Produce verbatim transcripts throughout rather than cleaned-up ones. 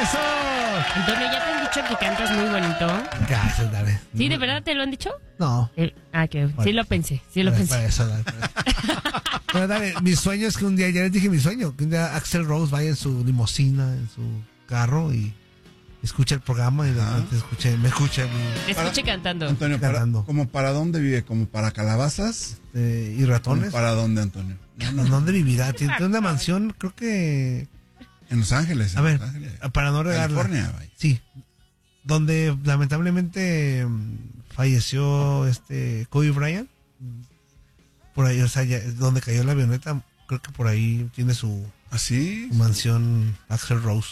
¡Eso! Antonio, ¿ya te han dicho que cantas muy bonito? Gracias, dale. ¿Sí, de verdad te lo han dicho? No. El, ah, que Bueno, sí lo pensé, sí lo para, pensé. para eso, dale, para eso. Pero dale, mi sueño es que un día, ya les dije mi sueño, que un día Axl Rose vaya en su limusina, en su carro y escuche el programa y Ajá. te escuche, me escuche mi- Te escuché cantando. Antonio, para, Cantando. ¿como para dónde vive? ¿Como para calabazas? eh, y ¿Como ratones. para dónde, Antonio? No, no, no. ¿Dónde vivirá? Tiene una mansión, creo que... En Los Ángeles. En A ver, Los Ángeles. para no regarla. California, vaya. Sí, donde lamentablemente mm, falleció este Kobe Bryant. Por ahí, o sea, ya, donde cayó la avioneta, creo que por ahí tiene su, ¿Ah, sí? su mansión Axl Rose.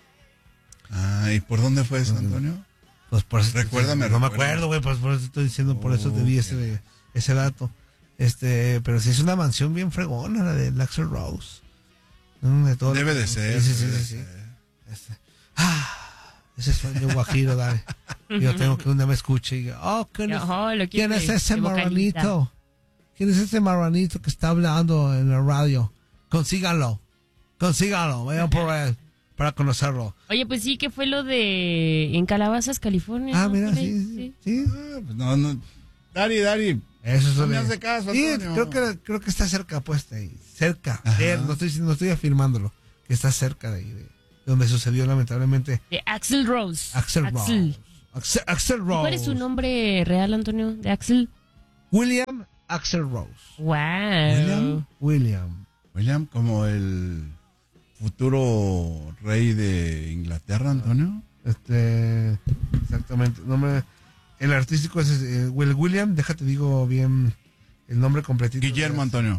Ah, ¿y por dónde fue eso, Antonio? Pues por eso, Recuérdame, no me recuérdame. acuerdo, güey, pues por eso estoy diciendo, por eso te di Ok. ese, ese dato. Este, pero sí es una mansión bien fregona la de Axl Rose. Mm, de todo Debe lo- de ser. Sí, sí, sí, debe de sí, sí. ser. Este, ah, ese sueño guajiro, dale. Yo tengo que un día me escuche y diga, oh, ¿quién es, Ojo, lo ¿quién quiere es ese de vocalista. marranito? ¿Quién es ese marranito que está hablando en la radio? Consíganlo, consíganlo, vayan por él para conocerlo. Oye, pues sí, que fue lo de en Calabazas, California. Ah, ¿no? mira, Por ahí, sí, sí. sí. Ah, pues no, no. Dari, Dari. Eso es No lo me de- hace caso, Sí, Antonio. creo que, creo que está cerca, pues, de ahí. Cerca. Ajá. Eh, no estoy, no estoy afirmándolo, que está cerca de ahí, de donde sucedió lamentablemente De Axl Rose. Axl Rose. Axl, Axl Rose. ¿Cuál es su nombre real, Antonio? De Axl. William Axl Rose. Wow. William. William. William, como el futuro rey de Inglaterra, Antonio. Este, exactamente. Nombre, el artístico es eh, Will William. Déjate digo bien el nombre completito. Guillermo, Antonio.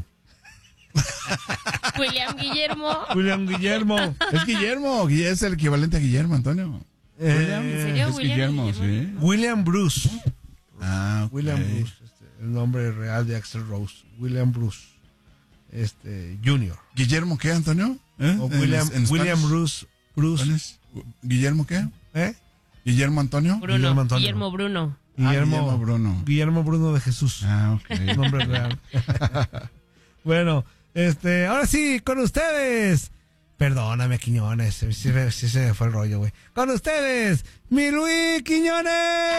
William Guillermo. William Guillermo. Es Guillermo. Guille- Es el equivalente a Guillermo, Antonio. Eh, William. ¿En serio? Es William Guillermo, sí. William Bruce. Ah, ok. William Bruce. Este, el nombre real de Axl Rose. William Bruce. Este, Junior. ¿Guillermo qué, Antonio? ¿Eh? O En- William, en William Spanish. Bruce. Bruce. Spanish. ¿Guillermo qué? ¿Eh? ¿Guillermo Antonio? Bruno. Guillermo Antonio. Guillermo Bruno. Ah, Guillermo, Guillermo Bruno. Guillermo Bruno de Jesús. Ah, ok. Nombre real. Bueno, este, ahora sí, con ustedes. Perdóname, Quiñones. Sí, sí, sí se me fue el rollo, güey. Con ustedes, mi Luis Quiñones.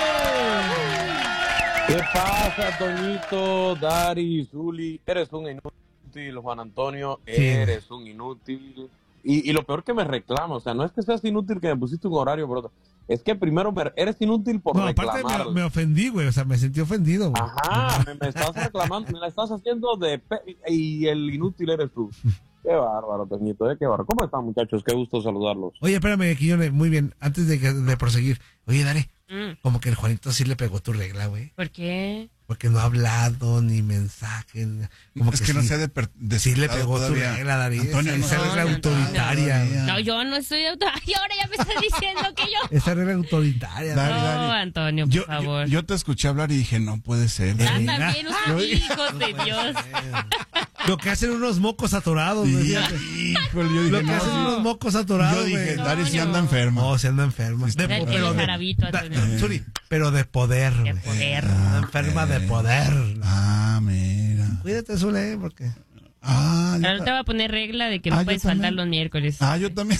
¿Qué pasa, Toñito, Dari, Zuli? Eres un inútil, Juan Antonio, Sí. eres un inútil. Y, y lo peor que me reclama, o sea, no es que seas inútil que me pusiste un horario, pero es que primero me- eres inútil por No, aparte reclamar. me, me ofendí, güey. O sea, me sentí ofendido, güey. Ajá, me, me estás reclamando, me la estás haciendo de... pe- y el inútil eres tú. Qué bárbaro, Toñito, ¿eh? Qué bárbaro. ¿Cómo están, muchachos? Qué gusto saludarlos. Oye, espérame, Quiñones, muy bien. Antes de, que- de proseguir. Oye, dale. Mm, Como que el Juanito sí le pegó tu regla, güey. ¿Por qué? Porque no ha hablado, ni mensaje. Como es que, que, no sí, se ha de per- sí le despertado pegó tu todavía. regla, Darío. Antonio, esa, no, esa no, regla no, autoritaria. no, güey. No, yo no estoy auto... Y ahora ya me estás diciendo que yo... Esa regla autoritaria. Dale, No, dale. Antonio, por Yo, yo, favor. yo te escuché hablar y dije, no puede ser. Ya Dari. también ustedes, hijos de Dios. Lo que hacen unos mocos atorados, güey. Sí, fíjate. híjole, yo Lo dije, que hacen no, unos mocos atorados, yo dije, güey. Dari sí No, anda no. enferma. No, se anda enferma. Sí, De, está po- Dale pero el de, jarabito, da- Antonio. Suri, pero de poder, De güey. poder. Anda enferma de poder. Ah, mira. Cuídate, Zule, porque... Ah, yo Ahora ta- te voy a poner regla de que no Ah, yo puedes faltar también. los miércoles. ah, yo también.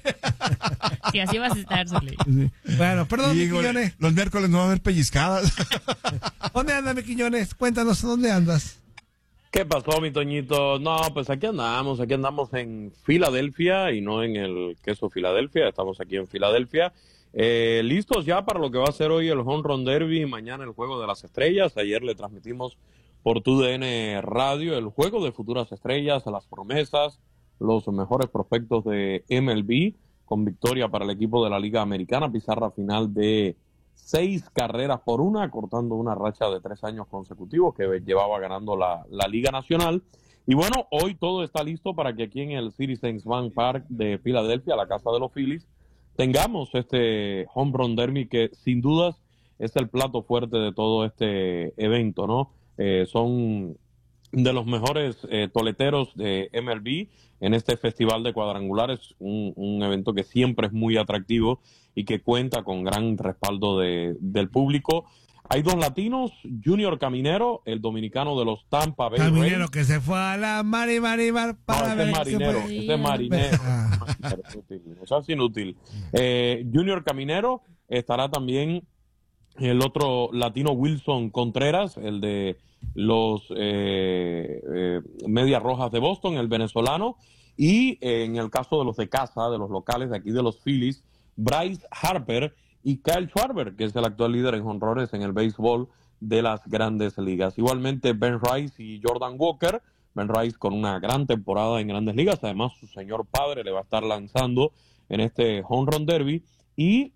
Si así vas a estar, Zuli. Bueno, perdón, mi Híjole, Quiñones. los miércoles no va a haber pellizcadas. ¿Dónde andas, mi Quiñones? Cuéntanos, ¿dónde andas? ¿Qué pasó, mi Toñito? No, pues aquí andamos, aquí andamos en Filadelfia y no en el queso Filadelfia, estamos aquí en Filadelfia. Eh, listos ya para lo que va a ser hoy el Home Run Derby, mañana el Juego de las Estrellas. Ayer le transmitimos por tu D N Radio el Juego de Futuras Estrellas, las promesas, los mejores prospectos de M L B, con victoria para el equipo de la Liga Americana, pizarra final de seis carreras por una, cortando una racha de tres años consecutivos que llevaba ganando la, la Liga Nacional. Y bueno, hoy todo está listo para que aquí en el Citizens Bank Park de Filadelfia, la casa de los Phillies, tengamos este Home Run Derby que sin dudas es el plato fuerte de todo este evento, ¿no? Eh, son de los mejores eh, toleteros de M L B en este festival de cuadrangulares, un, un evento que siempre es muy atractivo y que cuenta con gran respaldo de, del público. Hay dos latinos, Junior Caminero, el dominicano de los Tampa Bay Caminero Rays. que se fue a la mar y mar y mar para No, ver ese es que se marinero, fue. ese es marinero. Ah. Inútil, o sea, es inútil. Eh, Junior Caminero, estará también el otro latino Wilson Contreras, el de los eh, eh, Medias Rojas de Boston, el venezolano, y eh, en el caso de los de casa, de los locales de aquí de los Phillies, Bryce Harper y Kyle Schwarber, que es el actual líder en jonrones en el béisbol de las grandes ligas. Igualmente Ben Rice y Jordan Walker, Ben Rice con una gran temporada en grandes ligas, además su señor padre le va a estar lanzando en este Home Run Derby, y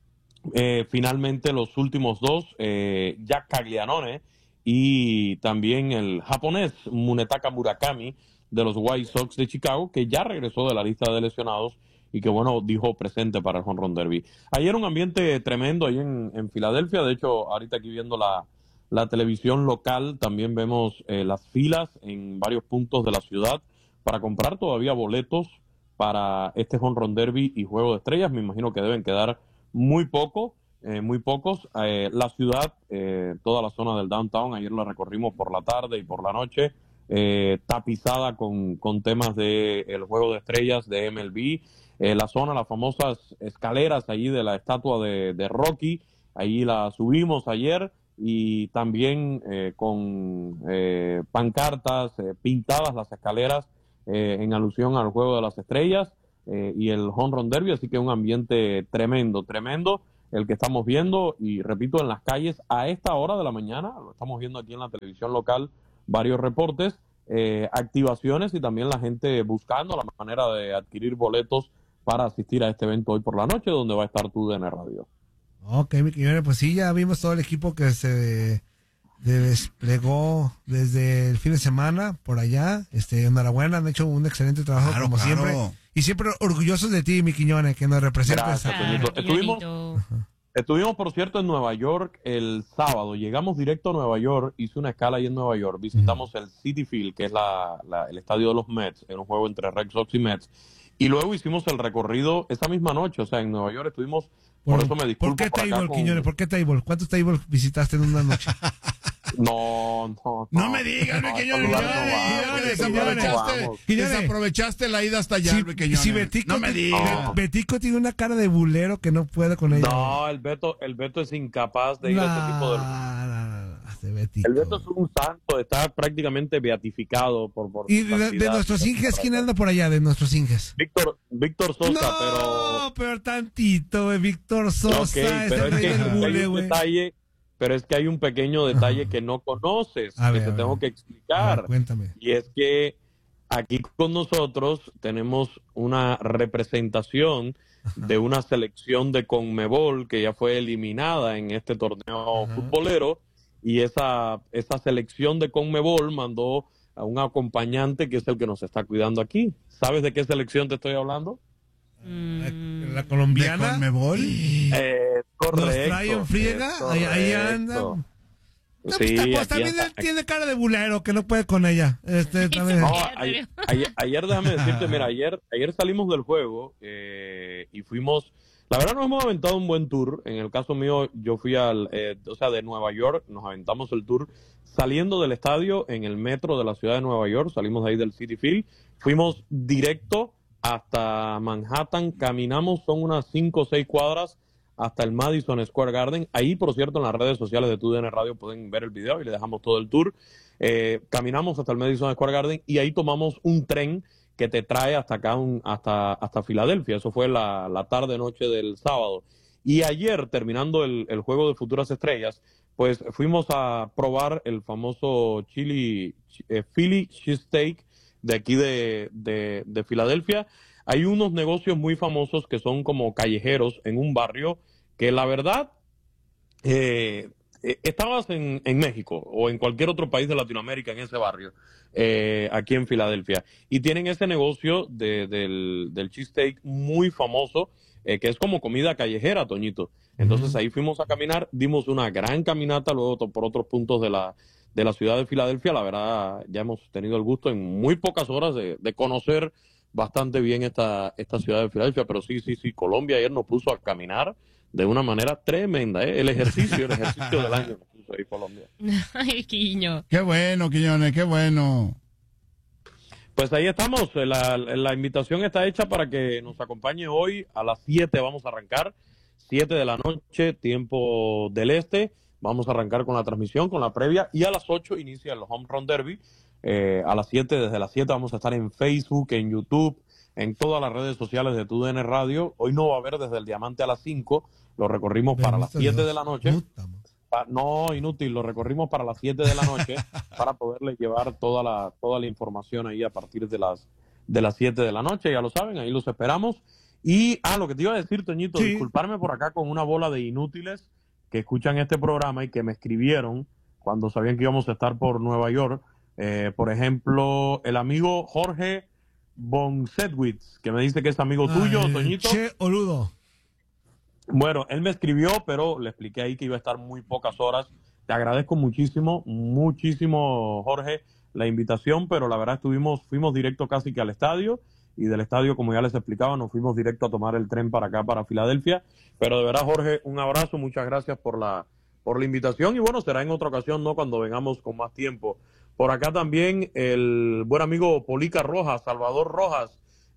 eh, finalmente los últimos dos, eh, Jack Caglianone y también el japonés Munetaka Murakami de los White Sox de Chicago, que ya regresó de la lista de lesionados y que, bueno, dijo presente para el Home Run Derby. Ayer un ambiente tremendo ahí en, en Filadelfia. De hecho, ahorita aquí viendo la, la televisión local, también vemos eh, las filas en varios puntos de la ciudad para comprar todavía boletos para este Home Run Derby y Juego de Estrellas. Me imagino que deben quedar muy poco, eh, muy pocos. Eh, la ciudad, eh, toda la zona del downtown, ayer la recorrimos por la tarde y por la noche, eh, tapizada con, con temas de el Juego de Estrellas de M L B. Eh, la zona, las famosas escaleras allí de la estatua de, de Rocky, allí la subimos ayer, y también eh, con eh, pancartas eh, pintadas las escaleras eh, en alusión al Juego de las Estrellas eh, y el Home Run Derby, así que un ambiente tremendo, tremendo el que estamos viendo, y repito, en las calles a esta hora de la mañana, lo estamos viendo aquí en la televisión local, varios reportes, eh, activaciones y también la gente buscando la manera de adquirir boletos para asistir a este evento hoy por la noche, donde va a estar tu D N Radio. Ok, mi querido, pues sí, ya vimos todo el equipo que se desplegó desde el fin de semana por allá. Este, enhorabuena, han hecho un excelente trabajo, Claro, como claro. siempre. Y siempre orgullosos de ti, mi Quiñones, que nos representas. Gracias, Ah, Toñito. Estuvimos, Quiñonito. estuvimos, por cierto, en Nueva York el sábado. Llegamos directo a Nueva York, hice una escala ahí en Nueva York. Visitamos el Citi Field, que es la, la, el estadio de los Mets, en un juego entre Red Sox y Mets. Y luego hicimos el recorrido esa misma noche, o sea, en Nueva York estuvimos, por, eso me disculpo. ¿Por qué por acá table, con- Quiñones? ¿Por qué table? ¿Cuántos tables visitaste en una noche? No, no, No me digas, no, Luis a Quiñones, saludar no Quiñones, vamos. desaprovechaste, Vamos. Quiñones. desaprovechaste la ida hasta allá, Si, Luis Quiñones. si Betico, no me ti- digas. No. Betico tiene una cara de bulero que no puede con ella. No, el Beto, el Beto es incapaz de ir a este tipo de... No, no, no, no, de Betico. El Beto es un santo, está prácticamente beatificado por... por Y su de, de santidad. nuestros Inges, ¿quién anda por allá de nuestros Inges? Víctor, Víctor Sosa, No, pero tantito, güey, Víctor pero... Sosa, Ok, ese pero es rey que del hay bule, un güey. detalle, pero es que hay un pequeño detalle que no conoces, A que ver, te a tengo ver. que A explicar. ver, cuéntame. Y es que aquí con nosotros tenemos una representación de una selección de Conmebol que ya fue eliminada en este torneo Ajá. futbolero, y esa, esa selección de Conmebol mandó a un acompañante que es el que nos está cuidando aquí. ¿Sabes de qué selección te estoy hablando? Mm, La ¿De colombiana. Conmebol? Eh, Nos correcto. trae en friega. es Ahí, ahí correcto. anda. No, pues, Sí, pues, aquí también anda- él tiene cara de bulero que no puede con ella. Este, también. No, ¿En ayer, serio? ayer, ayer déjame decirte, mira, ayer, ayer salimos del juego eh, y fuimos, la verdad nos hemos aventado un buen tour. En el caso mío, yo fui al, eh, o sea, de Nueva York, nos aventamos el tour saliendo del estadio en el metro de la ciudad de Nueva York, salimos de ahí del Citi Field, fuimos directo hasta Manhattan, caminamos, son unas cinco o seis cuadras hasta el Madison Square Garden. Ahí, por cierto, en las redes sociales de Tu D N Radio pueden ver el video y le dejamos todo el tour. Eh, caminamos hasta el Madison Square Garden y ahí tomamos un tren que te trae hasta acá, un, hasta, hasta Filadelfia. Eso fue la, la tarde-noche del sábado. Y ayer, terminando el, el juego de Futuras Estrellas, pues fuimos a probar el famoso chili, eh, Philly cheesesteak de aquí de, de, de Filadelfia. Hay unos negocios muy famosos que son como callejeros en un barrio que la verdad, eh, eh, estabas en, en México o en cualquier otro país de Latinoamérica en ese barrio, eh, aquí en Filadelfia, y tienen ese negocio de, del, del cheesesteak muy famoso, eh, que es como comida callejera, Toñito. Entonces ahí fuimos a caminar, dimos una gran caminata luego to- por otros puntos de la, de la ciudad de Filadelfia. La verdad, ya hemos tenido el gusto en muy pocas horas de, de conocer bastante bien esta, esta ciudad de Filadelfia, pero sí, sí, sí, Colombia ayer nos puso a caminar de una manera tremenda, ¿eh? El ejercicio, el ejercicio del año nos puso ahí Colombia. Ay, Quiño. Qué bueno, Quiñones, qué bueno. Pues ahí estamos, la, la invitación está hecha para que nos acompañe hoy a las siete, vamos a arrancar, siete de la noche, tiempo del este, vamos a arrancar con la transmisión, con la previa, y a las ocho inicia el Home Run Derby, eh, a las siete, desde las siete vamos a estar en Facebook, en YouTube, en todas las redes sociales de T U D N Radio. Hoy no va a haber desde el Diamante a las cinco, lo recorrimos para las siete de la noche. No, inútil, lo recorrimos para las siete de la noche para poderles llevar toda la toda la información ahí a partir de las de las siete de la noche, ya lo saben, ahí los esperamos. Y, ah, lo que te iba a decir, Toñito, sí. Disculparme por acá con una bola de inútiles que escuchan este programa y que me escribieron cuando sabían que íbamos a estar por Nueva York. Eh, por ejemplo, el amigo Jorge Bonsedwitz, que me dice que es amigo Ay, tuyo, Toñito. Che, Oludo. Bueno, él me escribió, pero le expliqué ahí que iba a estar muy pocas horas. Te agradezco muchísimo, muchísimo, Jorge, la invitación, pero la verdad estuvimos, fuimos directo casi que al estadio, y del estadio, como ya les explicaba, nos fuimos directo a tomar el tren para acá, para Filadelfia. Pero de verdad, Jorge, un abrazo, muchas gracias por la, por la invitación, y bueno, será en otra ocasión, ¿no?, cuando vengamos con más tiempo. Por acá también el buen amigo Polica Rojas, Salvador Rojas,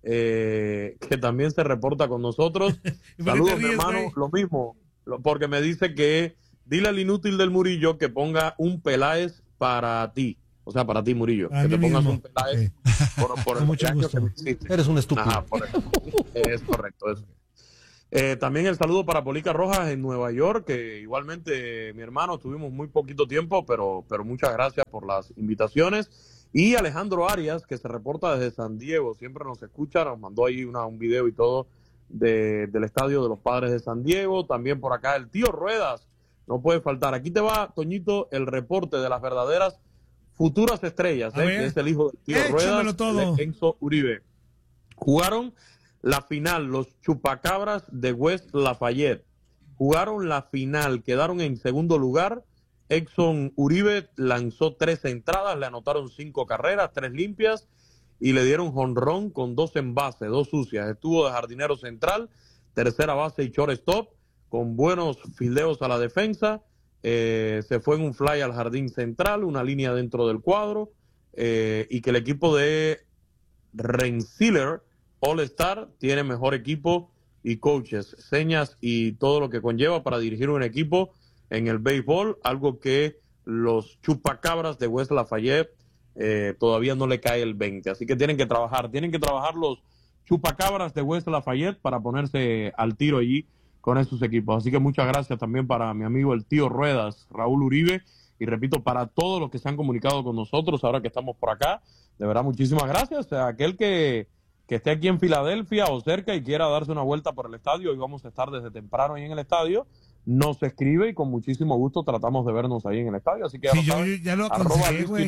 Eh, que también se reporta con nosotros. Saludos, mi hermano, wey? Lo mismo, porque me dice que dile al inútil del Murillo que ponga un Peláez para ti, o sea, para ti, Murillo, para que te pongas mismo. Un Peláez okay. por, por el mucho gusto. Que eres un estúpido. Ajá, por es correcto eso. Eh, también el saludo para Polica Rojas en Nueva York, que igualmente, mi hermano, estuvimos muy poquito tiempo, pero, pero muchas gracias por las invitaciones. Y Alejandro Arias, que se reporta desde San Diego, siempre nos escucha, nos mandó ahí una, un video y todo de, del estadio de los Padres de San Diego. También por acá el tío Ruedas, no puede faltar. Aquí te va, Toñito, el reporte de las verdaderas futuras estrellas, ¿eh? Que es el hijo del tío Échamelo Ruedas, todo. de Enzo Uribe. Jugaron la final los Chupacabras de West Lafayette. Jugaron la final, quedaron en segundo lugar. Exxon Uribe lanzó tres entradas, le anotaron cinco carreras, tres limpias, y le dieron jonrón con dos en base, dos sucias. Estuvo de jardinero central, tercera base y shortstop, con buenos fildeos a la defensa. Eh, se fue en un fly al jardín central, una línea dentro del cuadro, eh, y que el equipo de Rensselaer All Star tiene mejor equipo y coaches, señas y todo lo que conlleva para dirigir un equipo en el béisbol, algo que los Chupacabras de West Lafayette eh, todavía no le cae el veinte, así que tienen que trabajar, tienen que trabajar los Chupacabras de West Lafayette para ponerse al tiro allí con esos equipos. Así que muchas gracias también para mi amigo el tío Ruedas, Raúl Uribe, y repito, para todos los que se han comunicado con nosotros ahora que estamos por acá, de verdad muchísimas gracias. A aquel que, que esté aquí en Filadelfia o cerca y quiera darse una vuelta por el estadio, hoy vamos a estar desde temprano ahí en el estadio, nos escribe y con muchísimo gusto tratamos de vernos ahí en el estadio. Así que sí, ya yo sabes, ya lo aconsejé, güey.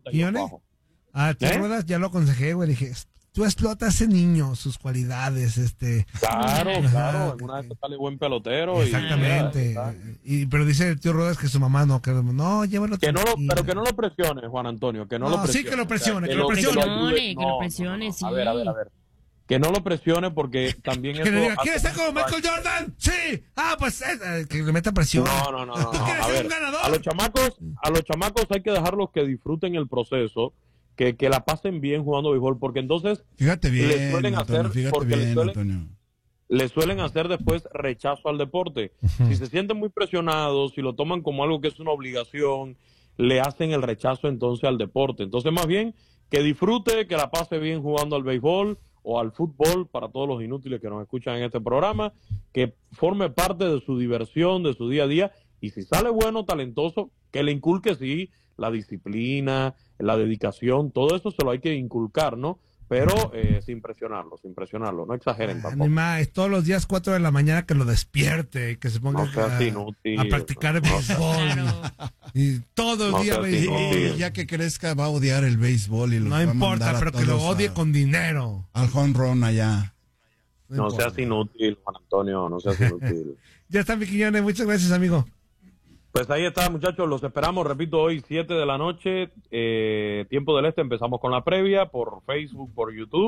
Ah, tío ¿Eh? Ruedas, ya lo aconsejé, güey. Dije, tú explotas a ese niño, sus cualidades, este. Claro, Ajá, claro. En una vez sale buen pelotero. Exactamente. Y, y, pero dice el tío Ruedas que su mamá no, que no, llévalo. Que no lo, pero que no lo presione, Juan Antonio, que no, no lo presione. Sí, que lo presione, o sea, que, lo presione. Que lo presione, no, que lo presione, no, no, no. sí. A ver, a ver, a ver. Que no lo presione porque también que eso le diga, ¿quieres ser como Michael Jordan? Sí. Ah, pues eh, que le meta presión. No, no, no, no. ¿Tú quieres a ser ver, un ganador? A los chamacos, a los chamacos hay que dejarlos que disfruten el proceso, que, que la pasen bien jugando béisbol, porque entonces fíjate bien, le suelen Antonio, hacer, fíjate porque bien, le suelen, Antonio. le suelen hacer después rechazo al deporte. Uh-huh. Si se sienten muy presionados, si lo toman como algo que es una obligación, le hacen el rechazo entonces al deporte. Entonces, más bien, que disfrute, que la pase bien jugando al béisbol o al fútbol, para todos los inútiles que nos escuchan en este programa, que forme parte de su diversión, de su día a día, y si sale bueno, talentoso, que le inculque, sí, la disciplina, la dedicación, todo eso se lo hay que inculcar, ¿no? Pero eh, sin presionarlo, sin presionarlo, no exageren tampoco. Anima, es todos los días cuatro de la mañana que lo despierte, que se ponga no a, inútil, a practicar el béisbol. Claro. Y todo el no día béisbol. Y ya que crezca va a odiar el béisbol y lo no va importa, a mandar pero a que lo odie a, con dinero. Al home run allá. No, no seas inútil, Juan Antonio, no seas inútil. Ya está, mi Quiñones, muchas gracias, amigo. Pues ahí está, muchachos, los esperamos, repito, hoy siete de la noche, eh, tiempo del este, empezamos con la previa por Facebook, por YouTube,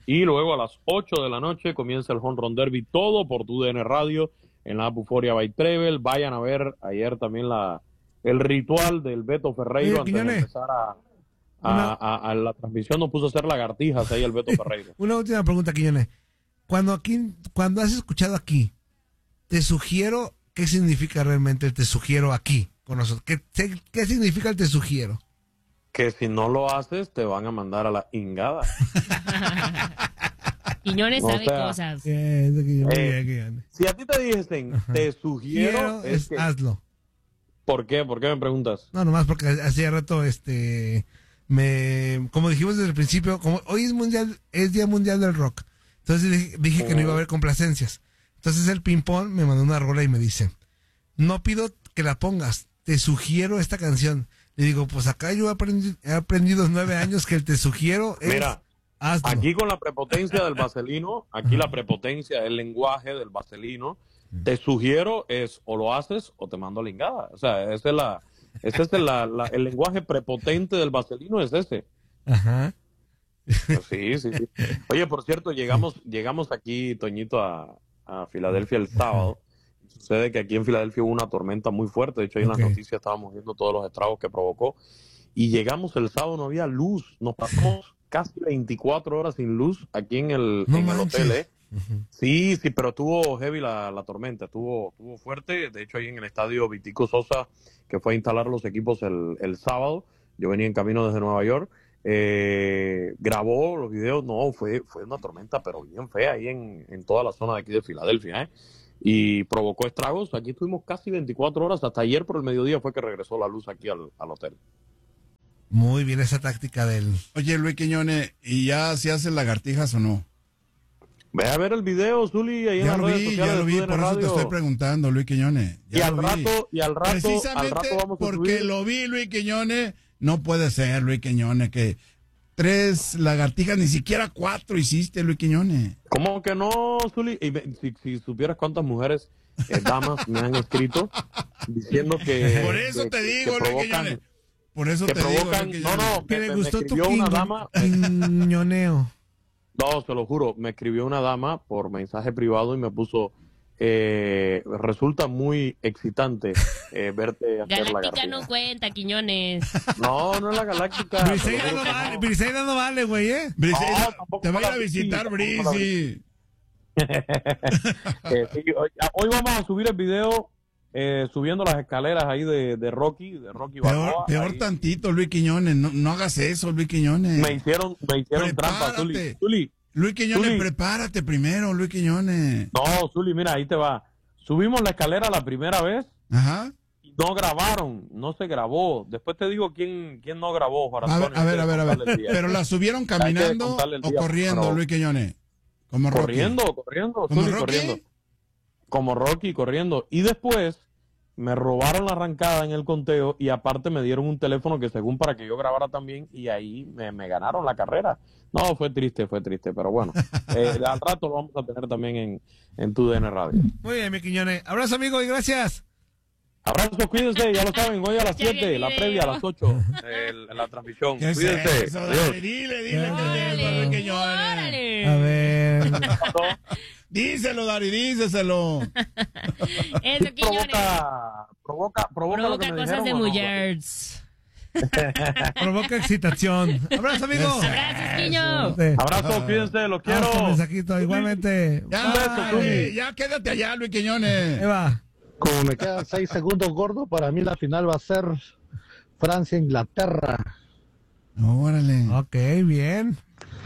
Y luego a las ocho de la noche comienza el Home Run Derby, todo por tu D N Radio, en la Buforia by Trevel. Vayan a ver ayer también la el ritual del Beto Ferreiro. Oye, antes de Quiñones, empezar a, a, una- a- a la transmisión, nos puso a hacer lagartijas ahí el Beto Ferreiro. Una última pregunta, Quiñones. Cuando aquí, cuando has escuchado aquí, te sugiero, ¿qué significa realmente el te sugiero aquí con nosotros? ¿Qué, qué- qué significa el te sugiero? Que si no lo haces, te van a mandar a la ingada. Quiñones O sabe sea, cosas. Eh, eso que yo- muy Eh, bien, Quiñones. Si a ti te dijesen, te sugiero, Quiero, es es, que- hazlo. ¿por qué? ¿Por qué me preguntas? No, nomás porque hacía rato, este, me, como dijimos desde el principio, como hoy es mundial, es Día Mundial del Rock. Entonces dije, dije que no iba a haber complacencias. Entonces el ping-pong me mandó una rola y me dice, no pido que la pongas, te sugiero esta canción. Le digo, pues acá yo he aprendido, he aprendido nueve años que el te sugiero es, Mira, hazlo. aquí con la prepotencia del vaselino, aquí la prepotencia, el lenguaje del vaselino, te sugiero es o lo haces o te mando a la ingada. O sea, ese es, la, ese es la, la- el lenguaje prepotente del vaselino, es ese. Ajá. Pues sí, sí, sí. Oye, por cierto, llegamos, llegamos aquí, Toñito, a, a Filadelfia el sábado. Sucede que aquí en Filadelfia hubo una tormenta muy fuerte. De hecho, ahí en Ok. las noticias estábamos viendo todos los estragos que provocó. Y llegamos el sábado, no había luz. Nos pasamos casi veinticuatro horas sin luz aquí en el, No en el manches. hotel, ¿eh? Ujú. Sí, sí, pero tuvo heavy la, la tormenta, estuvo, estuvo fuerte. De hecho, ahí en el estadio Vitico Sosa, que fue a instalar los equipos el, el sábado, yo venía en camino desde Nueva York, eh, grabó los videos. No, fue, fue una tormenta, pero bien fea ahí en, en toda la zona de aquí de Filadelfia, ¿eh? Y provocó estragos. Aquí estuvimos casi veinticuatro horas, hasta ayer por el mediodía fue que regresó la luz aquí al, al hotel. Muy bien esa táctica del... Oye, Luis Quiñones, ¿y ya se hacen lagartijas o no? Ve a ver el video, Zuli, ahí en Ya las lo redes vi, sociales ya lo de vi, T U D N por eso te Radio. estoy preguntando, Luis Quiñones. Ya Y al lo vi. rato, y al rato, al Precisamente rato vamos a porque subir. lo vi, Luis Quiñones, no puede ser, Luis Quiñones, que tres lagartijas, ni siquiera cuatro hiciste, Luis Quiñones. ¿Cómo que no, Zuli? Y me- si, si supieras cuántas mujeres, eh, damas, me han escrito diciendo que... Por eso que- te que digo, Luis provocan- Quiñones. Por eso que te digo, provocan... Luis No, Quiñones. no, Que me, le me gustó tu escribió una quiño- dama... quiñoneo. No, se lo juro, me escribió una dama por mensaje privado y me puso... Eh, resulta muy excitante eh, verte hacer Galáctica lagartijas. no cuenta, Quiñones. No, no es la Galáctica. te lo Briseida juro no que vale, no. Briseida no vale, güey, ¿eh? Briseida, No, tampoco te va a ir a la vi, visitar, tampoco la vi. Brisi. Eh, sí, hoy, hoy vamos a subir el video eh, subiendo las escaleras ahí de, de Rocky, de Rocky Peor, Balboa. peor Ahí tantito, Luis Quiñones. No, no hagas eso, Luis Quiñones. me hicieron, me hicieron trampa, Zuli. Prepárate. Zuli, Luis Quiñones, Zuli. prepárate primero, Luis Quiñones. no, Zuli, mira, ahí te va. Subimos la escalera la primera vez Ajá. y no grabaron, no se grabó. Después te digo quién, quién no grabó, Juan A ver, Antonio. a ver, a ver, a ver. Hay que contarle el día. Pero la subieron Hay que caminando contarle el o día, corriendo, pero- Luis Quiñones. Como Rocky. Corriendo, corriendo, ¿Como Zuli, Rocky? corriendo. Como Rocky, corriendo. Y después me robaron la arrancada en el conteo y aparte me dieron un teléfono que según para que yo grabara también y ahí me, me ganaron la carrera. No, fue triste, fue triste, pero bueno. Eh, al rato lo vamos a tener también en, en tu D N Radio. Muy bien, mi Quiñones. Abrazo, amigo, y gracias. Abrazos, cuídense, ya lo saben, hoy a las Ya vi el siete, la video. previa a las ocho, el- la transmisión. ¿Qué es Cuídense. eso? Adiós. Dale, dile, dile que Órale. tienes, Luis Quiñones. ¡Órale! A ver. Díselo, Dari, díselo. Eso, Quiñones. Provoca, provoca, provoca, lo que Provoca me cosas dijeron, de ¿o no? mujeres. Provoca excitación. Abrazo, amigo. Abrazos, Quiño. Sí. Abrazos, cuídense, los quiero. Abrazo, mensajito. Igualmente. Ya, Un beso, dale, Zuli. ya quédate allá, Luis Quiñones. Eva. Como me quedan seis segundos, gordo, para mí la final va a ser Francia-Inglaterra. Órale. Ok, bien.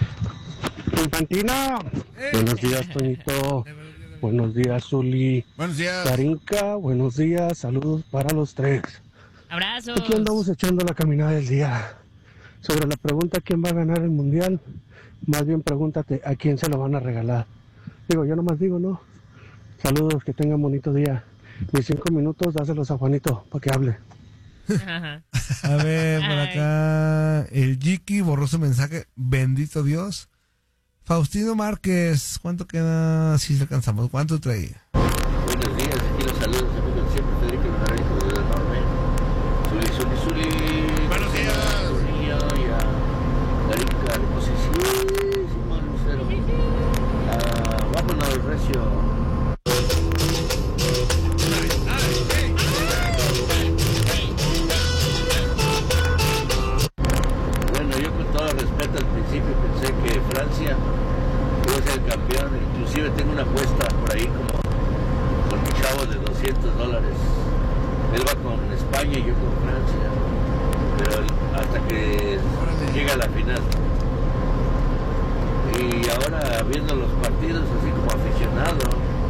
Infantina. Eh. Buenos días, Toñito. Buenos días, Zuli. Buenos días. Karinka, buenos días. Saludos para los tres. Abrazos. Aquí andamos echando la caminada del día. Sobre la pregunta quién va a ganar el mundial, más bien pregúntate a quién se lo van a regalar. Digo, yo nomás digo, ¿no? Saludos, que tengan bonito día. Mis cinco minutos, dáselos a Juanito para que hable. Ajá. A ver, por Ay. acá. El Jiki borró su mensaje. Bendito Dios. Faustino Márquez. ¿Cuánto queda? Si se alcanzamos. ¿Cuánto traía? Buenos días, aquí los saludos, amigos, siempre Federico Naranjo de la Enorme. Zuli, Zuli, Zuli. Buenos días. Zuli, y a Garinca, hermosísimo Lucero. yo con Francia, pero hasta que llega a la final. Y ahora viendo los partidos así como aficionado,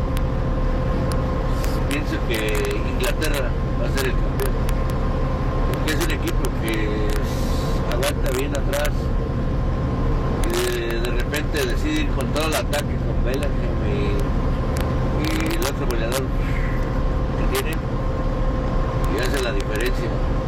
pienso que Inglaterra va a ser el campeón, porque es un equipo que aguanta bien atrás y de, de repente decide ir con todo el ataque con Bellingham y, y el otro goleador que tiene y hace la diferencia.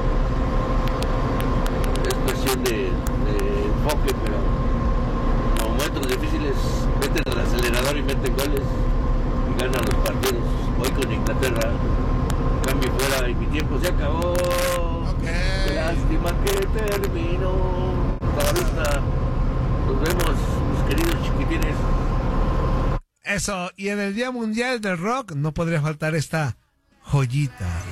Es cuestión de, de enfoque, pero en momentos difíciles meten el acelerador y meten goles y ganan los partidos. Hoy con Inglaterra, cambio fuera y mi tiempo se acabó. Okay. Lástima que terminó. Hasta la vista. Nos vemos, mis queridos chiquitines. Eso, y en el Día Mundial del Rock no podría faltar esta joyita.